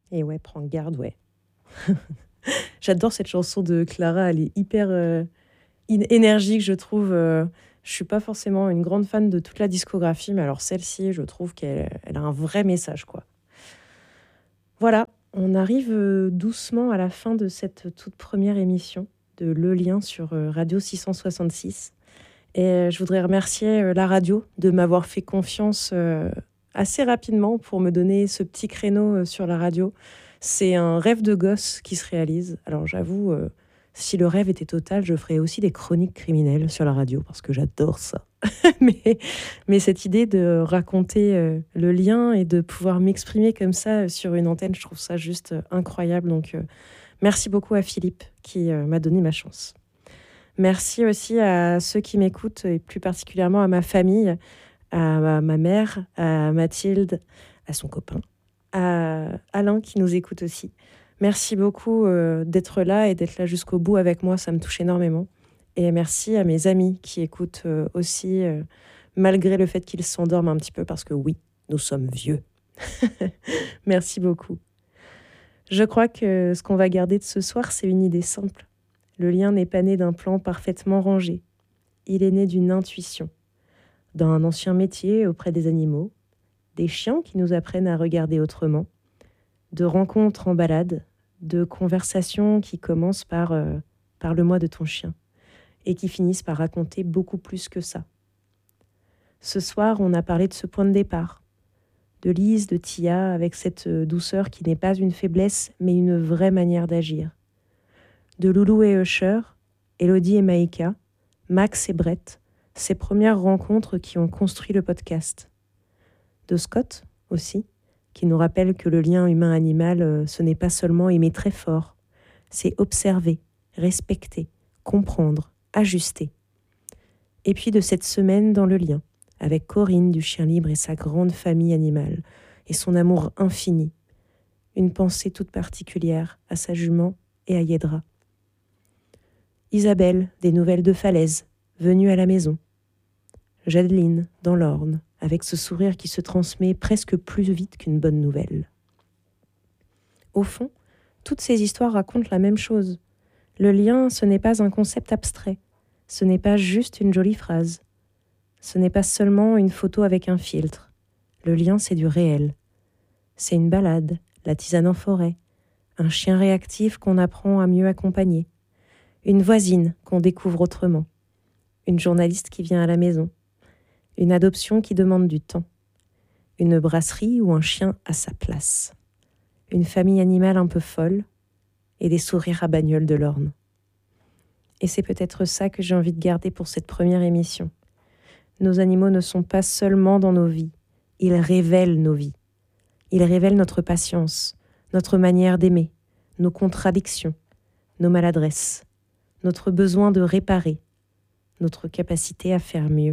Et ouais, prends garde, ouais. J'adore cette chanson de Clara, elle est hyper énergique, je trouve. Je suis pas forcément une grande fan de toute la discographie, mais alors celle-ci, je trouve qu'elle a un vrai message, quoi. Voilà, on arrive doucement à la fin de cette toute première émission de Le Lien sur Radio 666. Et je voudrais remercier la radio de m'avoir fait confiance assez rapidement pour me donner ce petit créneau sur la radio. C'est un rêve de gosse qui se réalise. Alors j'avoue, si le rêve était total, je ferais aussi des chroniques criminelles sur la radio parce que j'adore ça. mais cette idée de raconter le lien et de pouvoir m'exprimer comme ça sur une antenne, je trouve ça juste incroyable. Donc merci beaucoup à Philippe qui m'a donné ma chance. Merci aussi à ceux qui m'écoutent et plus particulièrement à ma famille, à ma mère, à Mathilde, à son copain, à Alain qui nous écoute aussi. Merci beaucoup d'être là et d'être là jusqu'au bout avec moi, ça me touche énormément. Et merci à mes amis qui écoutent aussi, malgré le fait qu'ils s'endorment un petit peu, parce que oui, nous sommes vieux. Merci beaucoup. Je crois que ce qu'on va garder de ce soir, c'est une idée simple. Le lien n'est pas né d'un plan parfaitement rangé. Il est né d'une intuition, d'un ancien métier auprès des animaux, des chiens qui nous apprennent à regarder autrement, de rencontres en balade, de conversations qui commencent par « parle-moi de ton chien » et qui finissent par raconter beaucoup plus que ça. Ce soir, on a parlé de ce point de départ, de Lise, de Tia, avec cette douceur qui n'est pas une faiblesse, mais une vraie manière d'agir. De Loulou et Usher, Elodie et Maïka, Max et Brett, ces premières rencontres qui ont construit le podcast. De Scott aussi, qui nous rappelle que le lien humain-animal, ce n'est pas seulement aimer très fort, c'est observer, respecter, comprendre, ajuster. Et puis de cette semaine dans le lien, avec Corinne du Chien Libre et sa grande famille animale, et son amour infini. Une pensée toute particulière à sa jument et à Yedra. Isabelle, des nouvelles de Falaise, venue à la maison. Jadeline, dans l'Orne, avec ce sourire qui se transmet presque plus vite qu'une bonne nouvelle. Au fond, toutes ces histoires racontent la même chose. Le lien, ce n'est pas un concept abstrait. Ce n'est pas juste une jolie phrase. Ce n'est pas seulement une photo avec un filtre. Le lien, c'est du réel. C'est une balade, la tisane en forêt, un chien réactif qu'on apprend à mieux accompagner, une voisine qu'on découvre autrement, une journaliste qui vient à la maison, une adoption qui demande du temps, une brasserie où un chien a sa place, une famille animale un peu folle et des sourires à bagnole de l'Orne. Et c'est peut-être ça que j'ai envie de garder pour cette première émission. Nos animaux ne sont pas seulement dans nos vies, ils révèlent nos vies. Ils révèlent notre patience, notre manière d'aimer, nos contradictions, nos maladresses, notre besoin de réparer, notre capacité à faire mieux.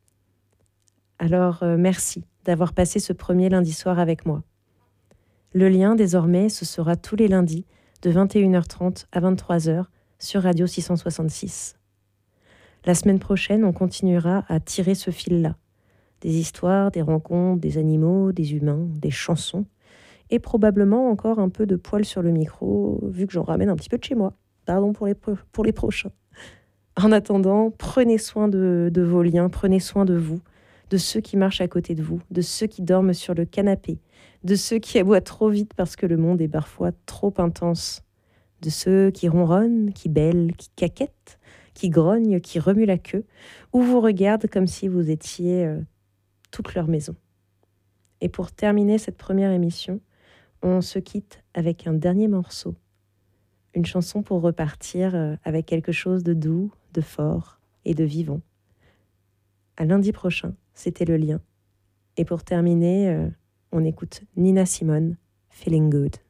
Alors, merci d'avoir passé ce premier lundi soir avec moi. Le lien, désormais, ce sera tous les lundis de 21h30 à 23h sur Radio 666. La semaine prochaine, on continuera à tirer ce fil-là. Des histoires, des rencontres, des animaux, des humains, des chansons, et probablement encore un peu de poil sur le micro, vu que j'en ramène un petit peu de chez moi. Pardon pour les prochains. En attendant, prenez soin de vos liens, prenez soin de vous, de ceux qui marchent à côté de vous, de ceux qui dorment sur le canapé, de ceux qui aboient trop vite parce que le monde est parfois trop intense, de ceux qui ronronnent, qui bêlent, qui caquettent, qui grognent, qui remuent la queue, ou vous regardent comme si vous étiez toute leur maison. Et pour terminer cette première émission, on se quitte avec un dernier morceau. Une chanson pour repartir avec quelque chose de doux, de fort et de vivant. À lundi prochain, c'était Le Lien. Et pour terminer, on écoute Nina Simone, Feeling Good.